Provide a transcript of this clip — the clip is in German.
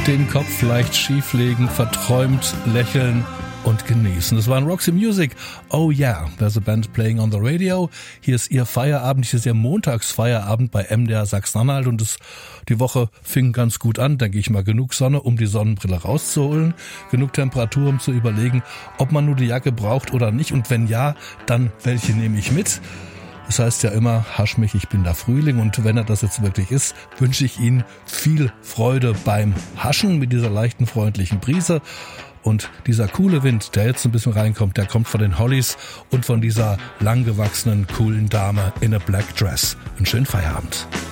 Den Kopf leicht schieflegen, verträumt lächeln und genießen. Das war ein Roxy Music. Oh yeah, there's a band playing on the radio. Hier ist Ihr Feierabend, hier ist Ihr Montagsfeierabend bei MDR Sachsen-Anhalt und die Woche fing ganz gut an, denke ich mal. Genug Sonne, um die Sonnenbrille rauszuholen, genug Temperatur, um zu überlegen, ob man nur die Jacke braucht oder nicht und wenn ja, dann welche nehme ich mit? Das heißt ja immer, hasch mich, ich bin der Frühling und wenn er das jetzt wirklich ist, wünsche ich Ihnen viel Freude beim Haschen mit dieser leichten, freundlichen Brise. Und dieser coole Wind, der jetzt ein bisschen reinkommt, der kommt von den Hollies und von dieser langgewachsenen, coolen Dame in a black dress. Einen schönen Feierabend.